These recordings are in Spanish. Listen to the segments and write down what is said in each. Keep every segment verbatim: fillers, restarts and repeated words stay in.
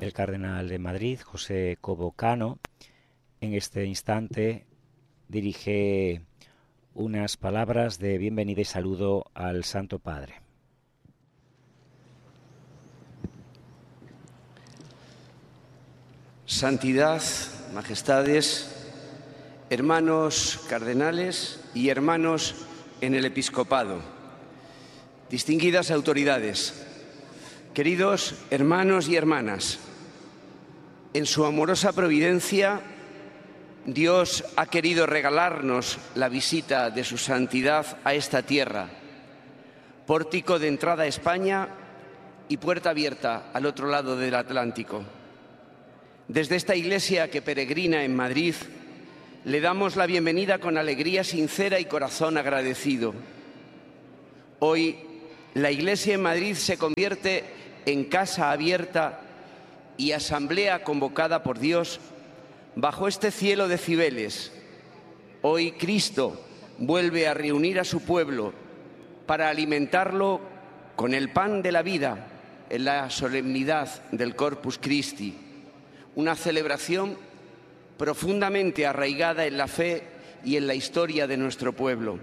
el cardenal de Madrid, José Cobo Cano, en este instante dirige unas palabras de bienvenida y saludo al Santo Padre. Santidad, majestades, hermanos cardenales y hermanos en el episcopado, distinguidas autoridades, queridos hermanos y hermanas, en su amorosa providencia, Dios ha querido regalarnos la visita de su santidad a esta tierra, pórtico de entrada a España y puerta abierta al otro lado del Atlántico. Desde esta iglesia que peregrina en Madrid, le damos la bienvenida con alegría sincera y corazón agradecido. Hoy, la iglesia en Madrid se convierte en casa abierta y asamblea convocada por Dios bajo este cielo de Cibeles. Hoy Cristo vuelve a reunir a su pueblo para alimentarlo con el pan de la vida en la solemnidad del Corpus Christi, una celebración profundamente arraigada en la fe y en la historia de nuestro pueblo.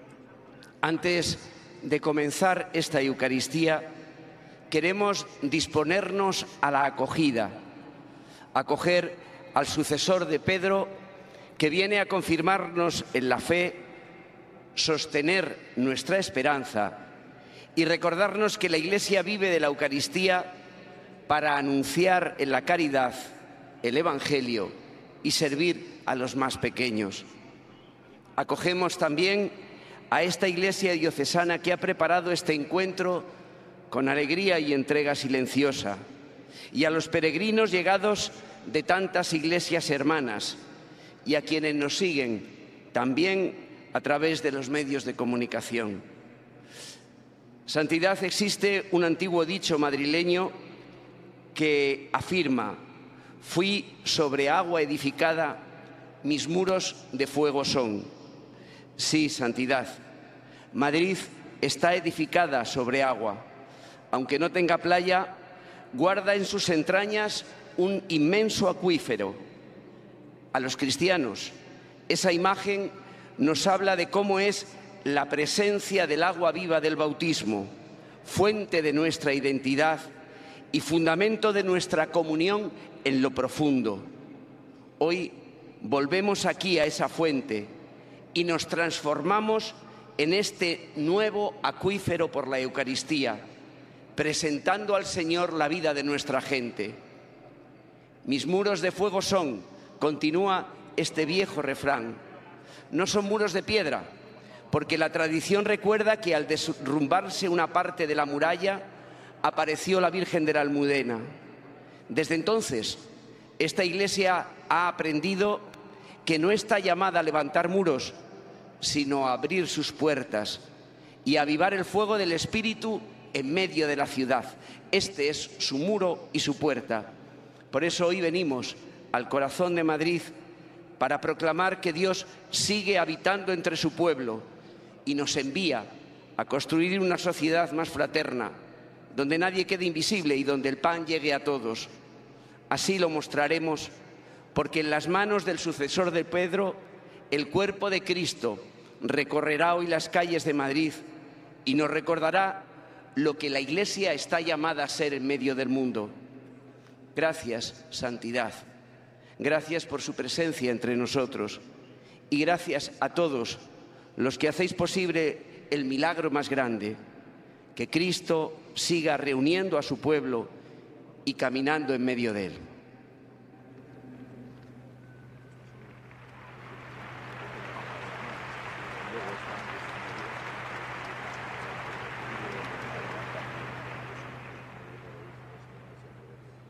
Antes de comenzar esta Eucaristía, queremos disponernos a la acogida, acoger al sucesor de Pedro, que viene a confirmarnos en la fe, sostener nuestra esperanza y recordarnos que la Iglesia vive de la Eucaristía para anunciar en la caridad el Evangelio y servir a los más pequeños. Acogemos también a esta Iglesia diocesana que ha preparado este encuentro con alegría y entrega silenciosa, y a los peregrinos llegados de tantas iglesias hermanas y a quienes nos siguen también a través de los medios de comunicación. Santidad, existe un antiguo dicho madrileño que afirma: fui sobre agua edificada, mis muros de fuego son. Sí, santidad, Madrid está edificada sobre agua. Aunque no tenga playa, guarda en sus entrañas un inmenso acuífero. A los cristianos, esa imagen nos habla de cómo es la presencia del agua viva del bautismo, fuente de nuestra identidad y fundamento de nuestra comunión en lo profundo. Hoy volvemos aquí a esa fuente y nos transformamos en este nuevo acuífero por la Eucaristía, presentando al Señor la vida de nuestra gente. Mis muros de fuego son, continúa este viejo refrán. No son muros de piedra, porque la tradición recuerda que al derrumbarse una parte de la muralla, apareció la Virgen de la Almudena. Desde entonces, esta iglesia ha aprendido que no está llamada a levantar muros, sino a abrir sus puertas y a avivar el fuego del Espíritu en medio de la ciudad. Este es su muro y su puerta. Por eso hoy venimos al corazón de Madrid para proclamar que Dios sigue habitando entre su pueblo y nos envía a construir una sociedad más fraterna, donde nadie quede invisible y donde el pan llegue a todos. Así lo mostraremos, porque en las manos del sucesor de Pedro, el cuerpo de Cristo recorrerá hoy las calles de Madrid y nos recordará lo que la Iglesia está llamada a ser en medio del mundo. Gracias, santidad. Gracias por su presencia entre nosotros. Y gracias a todos los que hacéis posible el milagro más grande, que Cristo siga reuniendo a su pueblo y caminando en medio de él.